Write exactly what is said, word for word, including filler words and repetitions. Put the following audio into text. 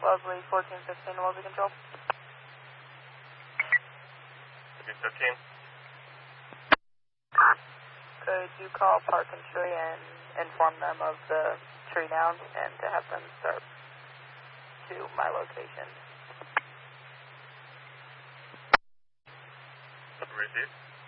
Leslie, fourteen fifteen, Leslie Control. fourteen fifteen. Could you call Park and Tree and inform them of the tree down and to have them start to my location? Received.